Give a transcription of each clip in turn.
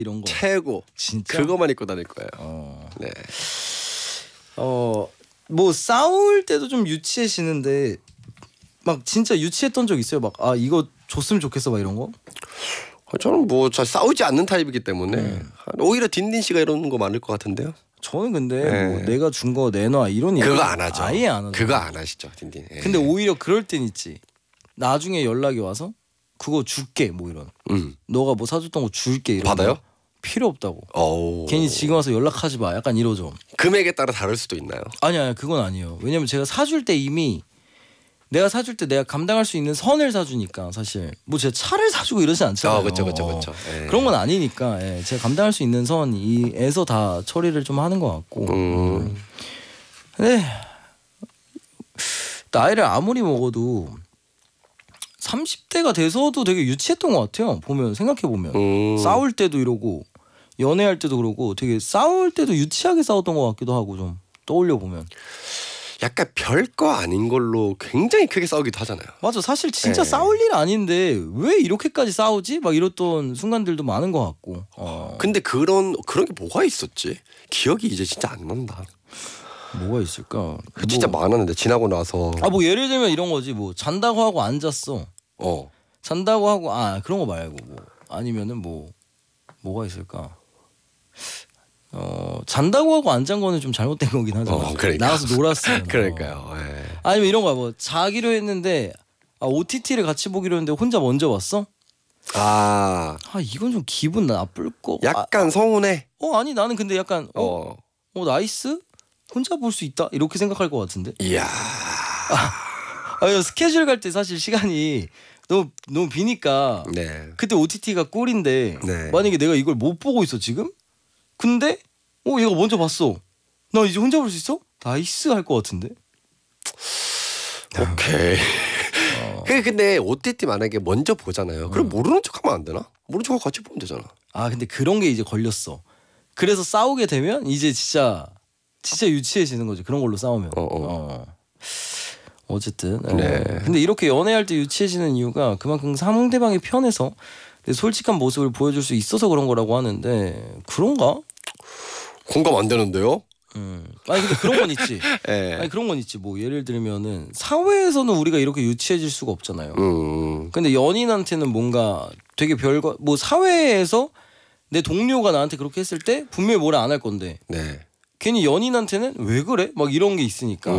이런 거 최고. 진짜 그거만 입고 다닐 거예요. 네. 뭐 싸울 때도 좀 유치해지는데 막 진짜 유치했던 적 있어요? 막 아 이거 줬으면 좋겠어 막 이런 거? 저는 뭐 잘 싸우지 않는 타입이기 때문에 오히려 딘딘 씨가 이러는 거 많을 것 같은데요. 저는 근데 뭐 내가 준 거 내놔 이런 얘기 그거 안 하죠. 아예 안 하죠. 그거 안 하시죠, 딘딘. 근데 오히려 그럴 땐 있지. 나중에 연락이 와서 그거 줄게 뭐 이런. 너가 뭐 사줬던 거 줄게 이런. 받아요? 거. 필요 없다고. 오. 괜히 지금 와서 연락하지 마. 약간 이러죠. 금액에 따라 다를 수도 있나요? 아니야 그건 아니에요. 왜냐면 제가 사줄 때 이미 내가 사줄 때 내가 감당할 수 있는 선을 사주니까 사실 뭐 제가 차를 사주고 이러진 않잖아요. 그렇죠. 그런 건 아니니까 제가 감당할 수 있는 선에서 다 처리를 좀 하는 것 같고. 근데 나이를 아무리 먹어도 30대가 돼서도 되게 유치했던 것 같아요. 보면 생각해 보면 싸울 때도 이러고 연애할 때도 그러고 되게 싸울 때도 유치하게 싸웠던 것 같기도 하고 좀 떠올려 보면. 약간 별거 아닌 걸로 굉장히 크게 싸우기도 하잖아요. 맞아. 사실 진짜 싸울 일 아닌데 왜 이렇게까지 싸우지? 막 이랬던 순간들도 많은 것 같고. 근데 그런 게 뭐가 있었지? 기억이 이제 진짜 안 난다. 뭐가 있을까? 진짜 많았는데 지나고 나서. 뭐 예를 들면 이런 거지. 뭐 잔다고 하고 안 잤어. 잔다고 하고 그런 거 말고 뭐 아니면은 뭐가 있을까? 잔다고 하고 안 잔 거는 좀 잘못된 거긴 하죠. 그러니까. 나가서 놀았으면. 그러니까요. 아니면 이런 거야. 뭐 자기로 했는데 OTT를 같이 보기로 했는데 혼자 먼저 왔어? 이건 좀 기분 나쁠 거. 약간 서운해. 아니 나는 근데 약간 나이스? 혼자 볼 수 있다 이렇게 생각할 것 같은데. 이야. 스케줄 갈 때 사실 시간이 너무 비니까. 네. 그때 OTT가 꿀인데 네. 만약에 내가 이걸 못 보고 있어 지금? 근데 얘가 먼저 봤어. 나 이제 혼자 볼 수 있어? 나이스 할 것 같은데. 오케이. 근데 OTT 만약에 먼저 보잖아요. 그럼 모르는 척하면 안 되나? 모르는 척하고 같이 보면 되잖아. 근데 그런 게 이제 걸렸어. 그래서 싸우게 되면 이제 진짜 유치해지는 거지. 그런 걸로 싸우면. 어쨌든. 네. 근데 이렇게 연애할 때 유치해지는 이유가 그만큼 상대방의 편에서 내 솔직한 모습을 보여줄 수 있어서 그런 거라고 하는데 그런가? 공감 안 되는데요? 근데 그런 건 있지. 그런 건 있지. 뭐 예를 들면은 사회에서는 우리가 이렇게 유치해질 수가 없잖아요. 근데 연인한테는 뭔가 되게 별거 뭐 사회에서 내 동료가 나한테 그렇게 했을 때 분명히 뭐라 안 할 건데. 괜히 연인한테는 왜 그래? 막 이런 게 있으니까.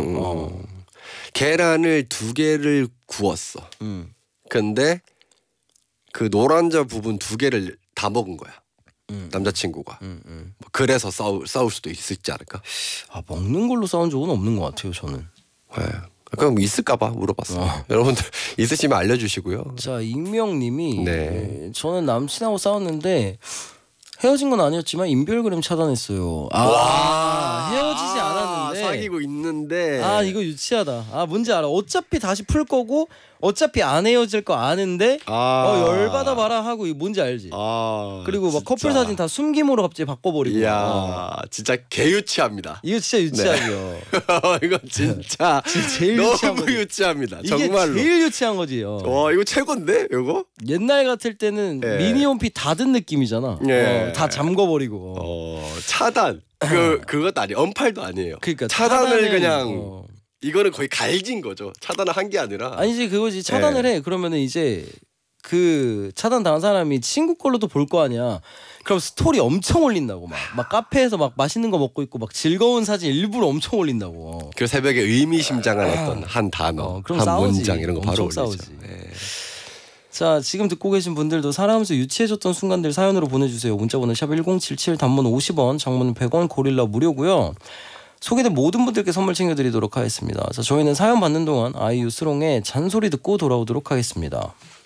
계란을 2개를 구웠어. 근데 그 노란자 부분 2개를 다 먹은 거야. 남자친구가. 그래서 싸울 수도 있을지 않을까? 먹는 걸로 싸운 적은 없는 것 같아요. 저는. 그럼 있을까봐 물어봤어요. 여러분들 있으시면 알려주시고요. 자, 익명님이 저는 남친하고 싸웠는데 헤어진 건 아니었지만 인별그램 차단했어요. 헤어지지 않았는데 사귀고 있는데 이거 유치하다. 뭔지 알아. 어차피 다시 풀 거고 어차피 안 헤어질 거 아는데 열받아 봐라 하고 이거 뭔지 알지? 그리고 막 커플 사진 다 숨김으로 갑자기 바꿔버리고. 진짜 개유치합니다. 이거 진짜 유치하죠. 이거 진짜 제일 너무 유치합니다. 정말로. 이게 제일 유치한 거지. 이거 최고인데 이거? 옛날 같을 때는 미니홈피 닫은 느낌이잖아. 다 잠궈버리고. 차단. 그것도 아니에요. 언팔도 아니에요. 그러니까 차단을 그냥 이거는 거의 갈진 거죠. 차단을 한 게 아니라. 아니지 그거지. 차단을 해. 그러면은 이제 그 차단 당한 사람이 친구 걸로도 볼 거 아니야. 그럼 스토리 엄청 올린다고 막 카페에서 막 맛있는 거 먹고 있고 막 즐거운 사진 일부러 엄청 올린다고. 그 새벽에 의미심장한 어떤 한 단어, 한 싸우지. 문장 이런 거 바로 올리죠. 싸우지. 자, 지금 듣고 계신 분들도 살아가면서 유치해졌던 순간들 사연으로 보내주세요. 문자번호 샵 1077, 단문 50원, 장문 100원, 고릴라 무료고요. 소개된 모든 분들께 선물 챙겨드리도록 하겠습니다. 자, 저희는 사연 받는 동안 아이유 스롱의 잔소리 듣고 돌아오도록 하겠습니다.